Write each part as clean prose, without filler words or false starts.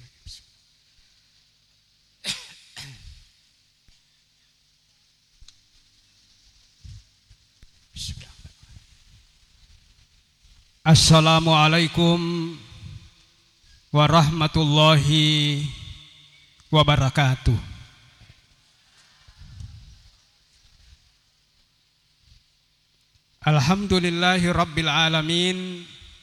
Assalamualaikum warahmatullahi wabarakatuh. Alhamdulillahi rabbil alamin,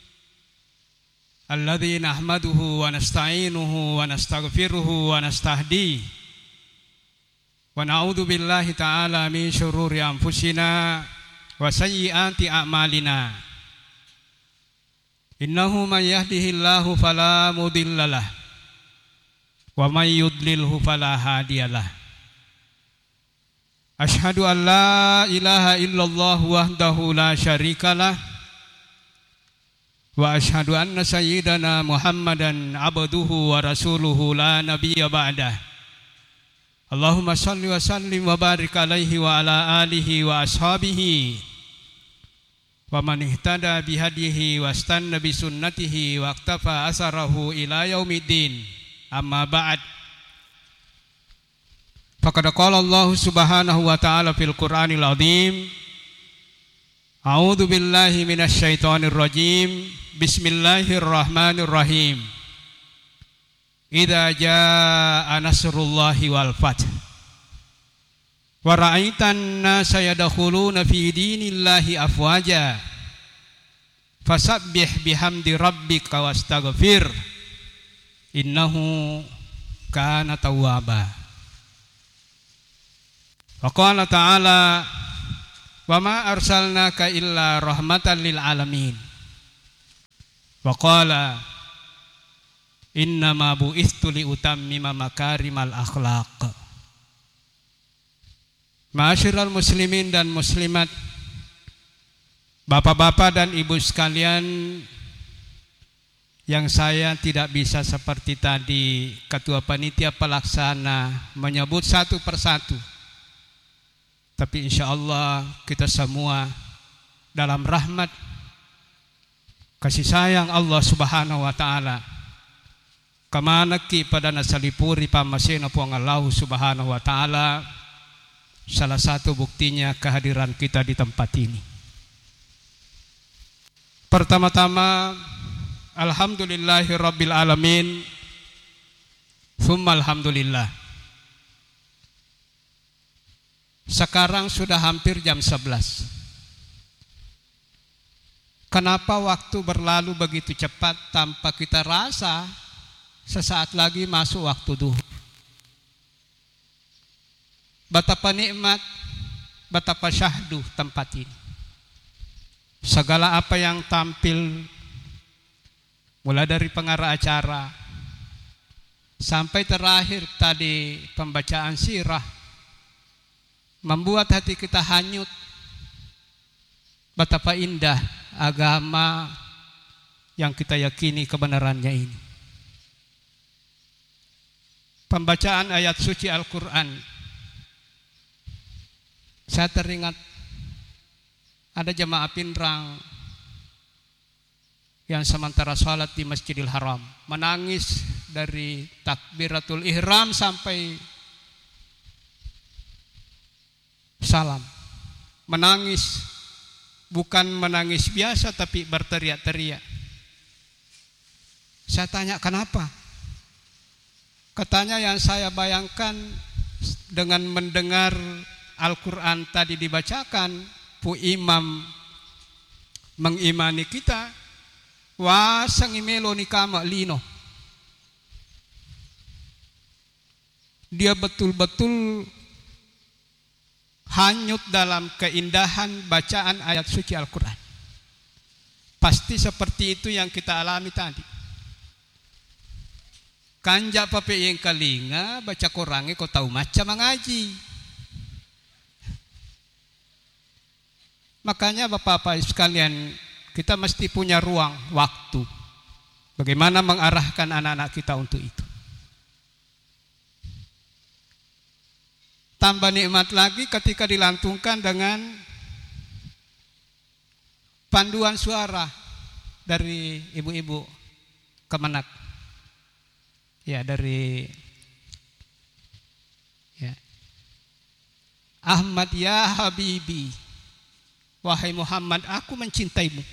alladzi nahmaduhu wa nasta'inuhu wa nastaghfiruhu wa nastahdi wa na'udzu billahi ta'ala min syururi anfusina wa sayyiati a'malina. Innahu man yahdihillahu fala mudhillalah wa may yudlilhu fala hadiyalah. Asyhadu an la ilaha illallah wahdahu la syarikalah wa asyhadu anna sayyidana Muhammadan abduhu wa rasuluhu la nabiyya ba'dah. Allahumma shalli wa sallim wa barik alaihi wa ala alihi wa ashabihi wa man ihtada bihadihi wastanna bisunnatihi wa iktafa asarahu ila yaumiddin. Amma ba'd. Faqad qala Allah subhanahu wa ta'ala fil Qur'anil azim. A'udzu billahi minasy syaithanir rajim. Bismillahirrahmanirrahim. Idza jaa nasrullahi wal fath wa ra'aitan nasa yadkhuluna fi dinillahi afwaja fasabbih bihamdi rabbika wastaghfir innahu kana tawwaba. Wa qala ta'ala wa ma arsalnaka illa rahmatan lil alamin. Wa qala innama bu'istu li utammima makarimal akhlaq. Ma'asyiral muslimin dan muslimat, bapak-bapak dan ibu sekalian, yang saya tidak bisa seperti tadi ketua panitia pelaksana menyebut satu persatu, tapi insya Allah kita semua dalam rahmat kasih sayang Allah subhanahu wa ta'ala kamanaki pada nasalipuri pamasena puang Allah subhanahu wa ta'ala. Salah satu buktinya kehadiran kita di tempat ini. Pertama-tama alhamdulillahi rabbil alamin, tsumma alhamdulillah. Sekarang sudah hampir jam 11. Kenapa waktu berlalu begitu cepat tanpa kita rasa sesaat lagi masuk waktu duhur? Betapa nikmat, betapa syahdu tempat ini. Segala apa yang tampil, mulai dari pengarah acara sampai terakhir tadi pembacaan sirah, membuat hati kita hanyut. Betapa indah agama yang kita yakini kebenarannya ini. Pembacaan ayat suci Al-Quran, saya teringat ada jemaah Pinrang yang sementara sholat di Masjidil Haram menangis dari takbiratul ihram sampai salam. Menangis, bukan menangis biasa tapi berteriak-teriak. Saya tanya kenapa? Katanya yang saya bayangkan dengan mendengar Al-Quran tadi dibacakan, pu imam mengimani kita, wa sangimelo ni kama lino. Dia betul-betul hanyut dalam keindahan bacaan ayat suci Al-Quran. Pasti seperti itu yang kita alami tadi. Kanja pape yang kalinga baca Qurannya kau tahu macam mengaji. Makanya bapak-bapak sekalian, kita mesti punya ruang waktu. Bagaimana mengarahkan anak-anak kita untuk itu. Tambah nikmat lagi ketika dilantungkan dengan panduan suara dari ibu-ibu Kemenak. Ya, dari ya. Ahmad ya Habibi, wahai Muhammad, aku mencintaimu.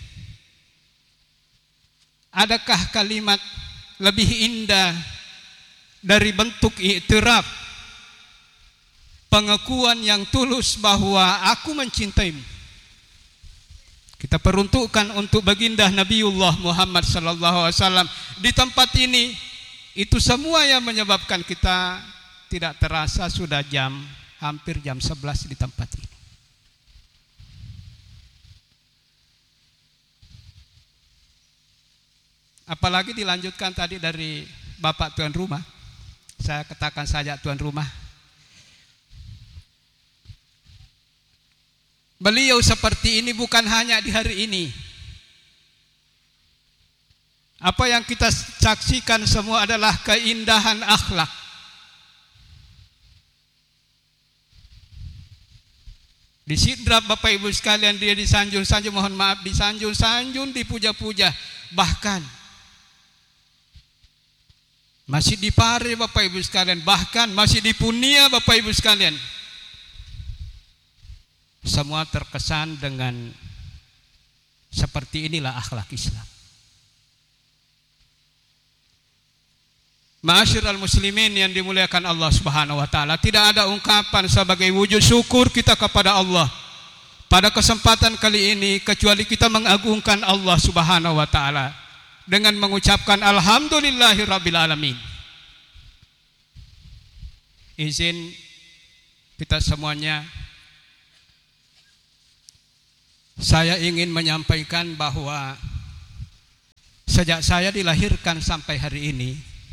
Adakah kalimat lebih indah dari bentuk iktiraf, pengakuan yang tulus bahwa aku mencintaimu? Kita peruntukkan untuk baginda Nabiullah Muhammad sallallahu alaihi wasallam di tempat ini. Itu semua yang menyebabkan kita tidak terasa sudah hampir jam 11 di tempat ini. Apalagi dilanjutkan tadi dari Bapak tuan rumah. Saya katakan saja tuan rumah. Beliau seperti ini bukan hanya di hari ini. Apa yang kita saksikan semua adalah keindahan akhlak. Di Sidrap Bapak Ibu sekalian, dia disanjung-sanjung, mohon maaf, disanjung-sanjung, dipuja-puja. Bahkan masih di Pare Bapak Ibu sekalian, bahkan masih di Punia Bapak Ibu sekalian. Semua terkesan dengan seperti inilah akhlak Islam. Ma'asyiral muslimin yang dimuliakan Allah Subhanahu wa taala, tidak ada ungkapan sebagai wujud syukur kita kepada Allah pada kesempatan kali ini kecuali kita mengagungkan Allah Subhanahu wa taala dengan mengucapkan alhamdulillahirabbil alamin. Izin kita semuanya, saya ingin menyampaikan bahwa sejak saya dilahirkan sampai hari ini,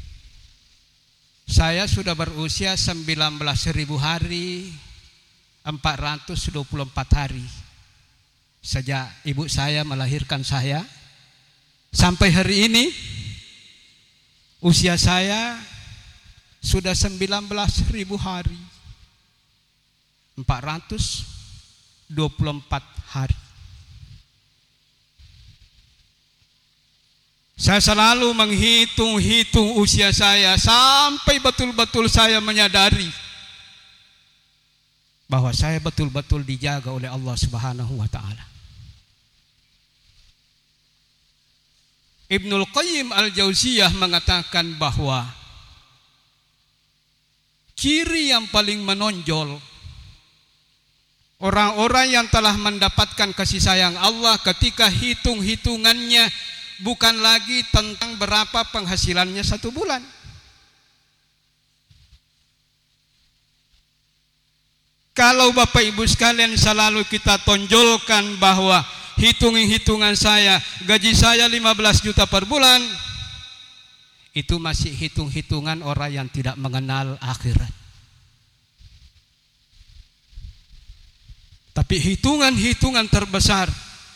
saya sudah berusia 19.000 hari 424 hari. Sejak ibu saya melahirkan saya sampai hari ini, usia saya sudah 19.000 hari 424 hari. Saya selalu menghitung-hitung usia saya sampai betul-betul saya menyadari bahwa saya betul-betul dijaga oleh Allah Subhanahu wa taala. Ibnul Qayyim Al-Jauziyah mengatakan bahwa ciri yang paling menonjol orang-orang yang telah mendapatkan kasih sayang Allah ketika hitung-hitungannya bukan lagi tentang berapa penghasilannya satu bulan. Kalau Bapak Ibu sekalian selalu kita tonjolkan bahwa hitung-hitungan saya, gaji saya 15 juta per bulan, itu masih hitung-hitungan orang yang tidak mengenal akhirat. Tapi hitungan-hitungan terbesar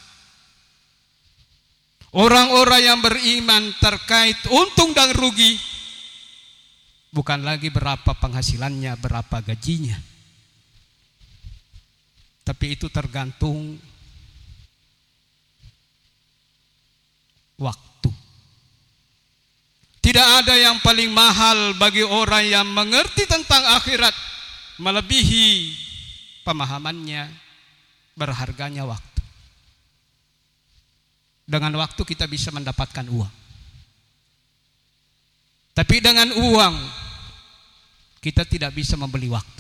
orang-orang yang beriman terkait untung dan rugi bukan lagi berapa penghasilannya, berapa gajinya, tapi itu tergantung waktu. Tidak ada yang paling mahal bagi orang yang mengerti tentang akhirat melebihi pemahamannya, berharganya waktu. Dengan waktu kita bisa mendapatkan uang. Tapi dengan uang kita tidak bisa membeli waktu.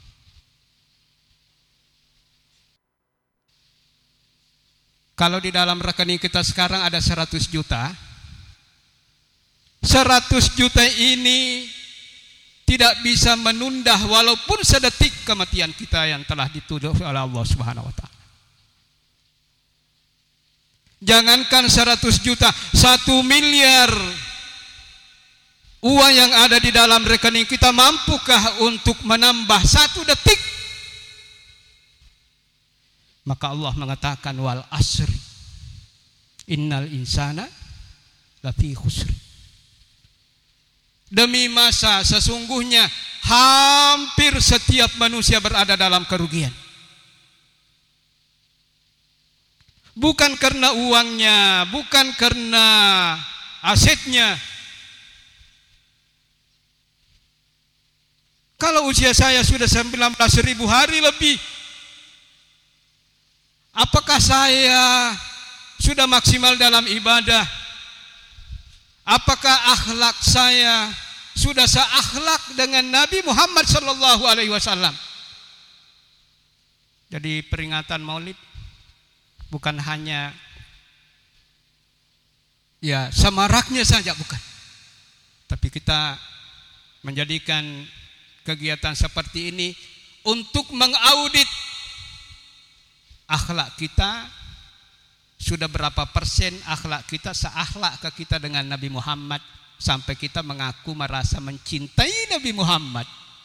Kalau di dalam rekening kita sekarang ada 100 juta, 100 juta ini tidak bisa menunda walaupun sedetik kematian kita yang telah dituduh oleh Allah Subhanahu wa taala. Jangankan 100 juta, 1 miliar uang yang ada di dalam rekening kita mampukah untuk menambah 1 detik? Maka Allah mengatakan wal asri innal insana lafi khusri. Demi masa sesungguhnya hampir setiap manusia berada dalam kerugian. Bukan karena uangnya, bukan karena asetnya, Kalau usia saya sudah 19.000 hari lebih, apakah saya sudah maksimal dalam ibadah? Apakah akhlak saya sudah seakhlak dengan Nabi Muhammad sallallahu alaihi wasallam? Jadi peringatan Maulid bukan hanya ya semaraknya saja, bukan. Tapi kita menjadikan kegiatan seperti ini untuk mengaudit akhlak kita. Sudah berapa persen akhlak kita seakhlak ke kita dengan Nabi Muhammad, sampai kita mengaku merasa mencintai Nabi Muhammad.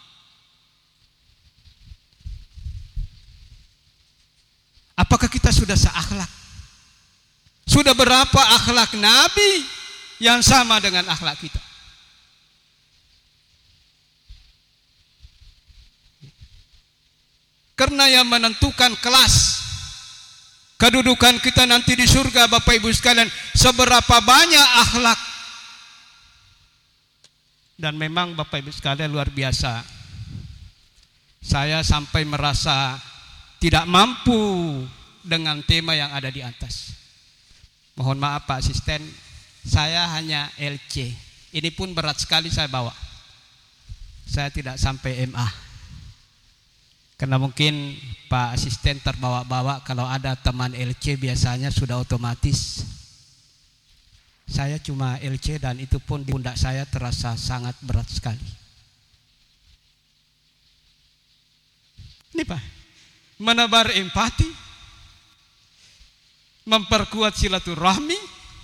Apakah kita sudah seakhlak? Sudah berapa akhlak Nabi yang sama dengan akhlak kita? Karena yang menentukan kelas kedudukan kita nanti di surga, Bapak Ibu sekalian, seberapa banyak akhlak. Dan memang Bapak Ibu sekalian luar biasa, saya sampai merasa tidak mampu dengan tema yang ada di atas. Mohon maaf Pak Asisten, saya hanya LC. Ini pun berat sekali saya bawa. Saya tidak sampai MA. Karena mungkin Pak Asisten terbawa-bawa, kalau ada teman LC biasanya sudah otomatis. Saya cuma LC dan itu pun di pundak saya terasa sangat berat sekali. Ini Pak, menebar empati, memperkuat silaturahmi,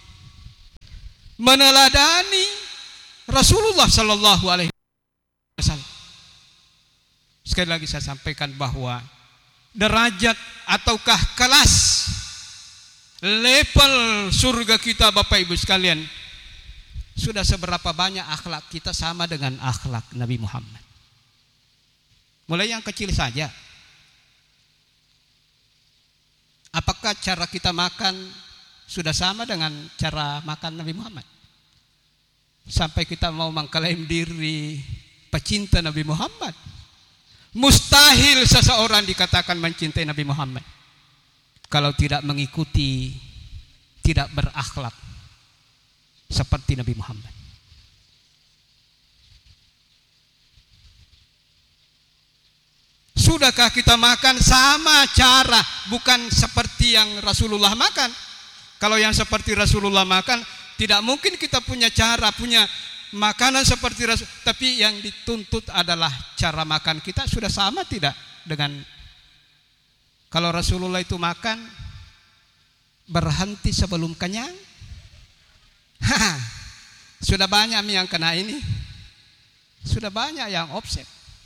meneladani Rasulullah sallallahu alaihi wasallam. Sekali lagi saya sampaikan bahwa derajat ataukah kelas level surga kita Bapak Ibu sekalian, sudah seberapa banyak akhlak kita sama dengan akhlak Nabi Muhammad. Mulai yang kecil saja. Apakah cara kita makan sudah sama dengan cara makan Nabi Muhammad? Sampai kita mau mengklaim diri pecinta Nabi Muhammad. Mustahil seseorang dikatakan mencintai Nabi Muhammad kalau tidak mengikuti, tidak berakhlak seperti Nabi Muhammad. Sudahkah kita makan sama cara, bukan seperti yang Rasulullah makan? Kalau yang seperti Rasulullah makan, tidak mungkin kita punya cara, punya makanan seperti Rasul. Tapi yang dituntut adalah cara makan kita sudah sama tidak dengan kalau Rasulullah itu makan berhenti sebelum kenyang. Sudah banyak yang kena ini. Sudah banyak yang offset.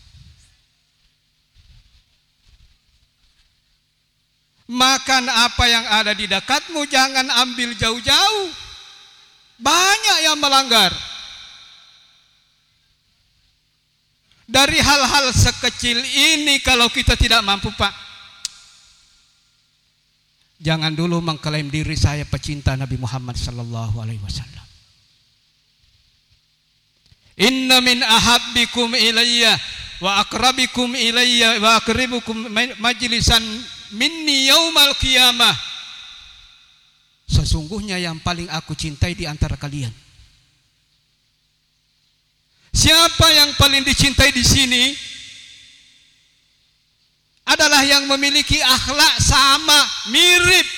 Makan apa yang ada di dekatmu, jangan ambil jauh-jauh. Banyak yang melanggar. Dari hal-hal sekecil ini kalau kita tidak mampu Pak, jangan dulu mengklaim diri saya pecinta Nabi Muhammad sallallahu alaihi wasallam. Inna min ahabbikum ilayya wa aqrabikum ilayya wa aqribukum majlisan minni yaumal qiyamah. Sesungguhnya yang paling aku cintai di antara kalian. Siapa yang paling dicintai di sini adalah yang memiliki akhlak sama, mirip.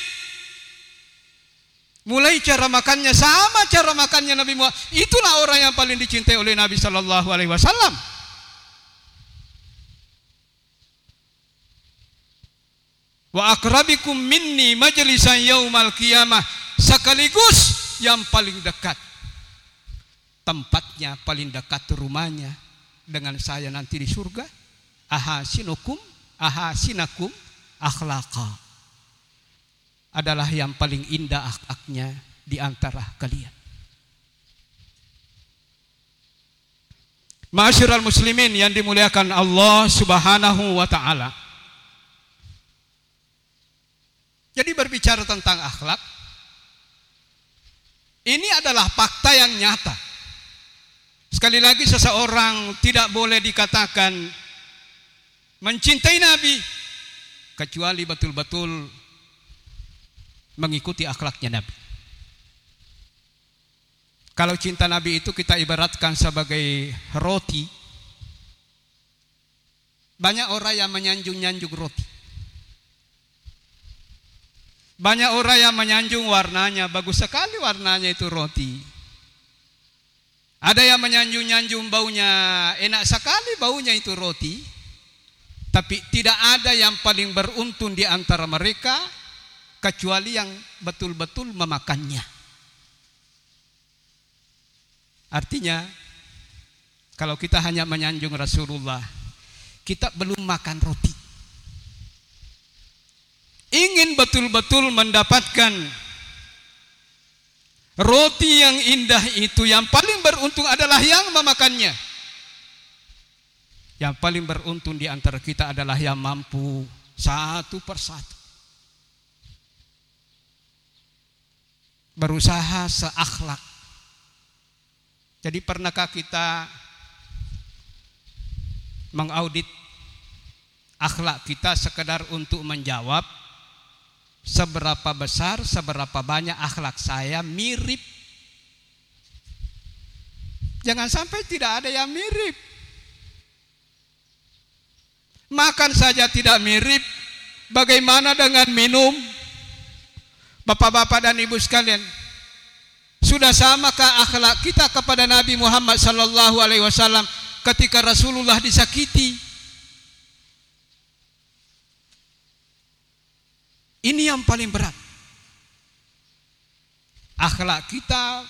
Mulai cara makannya sama cara makannya Nabi Muhammad. Itulah orang yang paling dicintai oleh Nabi sallallahu alaihi wasallam. Wa aqrabikum minni majlisan yaumal qiyamah, sekaligus yang paling dekat. Tempatnya paling dekat rumahnya dengan saya nanti di surga. Ahasinakum akhlaqa, adalah yang paling indah akhlaknya di antara kalian. Ma'asyiral muslimin yang dimuliakan Allah Subhanahu wa taala. Jadi berbicara tentang akhlak, ini adalah fakta yang nyata. Sekali lagi, seseorang tidak boleh dikatakan mencintai Nabi kecuali betul-betul mengikuti akhlaknya Nabi. Kalau cinta Nabi itu kita ibaratkan sebagai roti. Banyak orang yang menyanjung-nyanjung roti. Banyak orang yang menyanjung warnanya, bagus sekali warnanya itu roti. Ada yang menyanjung-nyanjung baunya, enak sekali baunya itu roti. Tapi tidak ada yang paling beruntung di antara mereka kecuali yang betul-betul memakannya. Artinya, kalau kita hanya menyanjung Rasulullah, kita belum makan roti. Ingin betul-betul mendapatkan roti yang indah itu, yang paling beruntung adalah yang memakannya. Yang paling beruntung di antara kita adalah yang mampu satu persatu berusaha seakhlak. Jadi pernahkah kita mengaudit akhlak kita sekedar untuk menjawab seberapa besar, seberapa banyak akhlak saya mirip? Jangan sampai tidak ada yang mirip. Makan saja tidak mirip, bagaimana dengan minum? Bapak-bapak dan ibu sekalian, sudah samakah akhlak kita kepada Nabi Muhammad sallallahu alaihi wasallam ketika Rasulullah disakiti? Ini yang paling berat. Akhlak kita